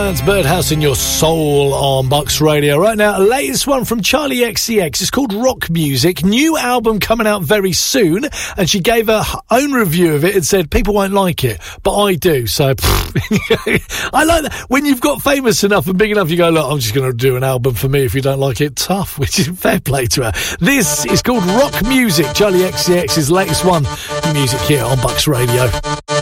Giants, Birdhouse in your soul on Bucks Radio. Right now, latest one from Charlie XCX. It's called Rock Music. New album coming out very soon. And she gave her own review of it and said, people won't like it, but I do. So, I like that. When you've got famous enough and big enough, you go, look, I'm just going to do an album for me. If you don't like it, tough, which is fair play to her. This is called Rock Music. Charlie XCX's latest one. Music here on Bucks Radio.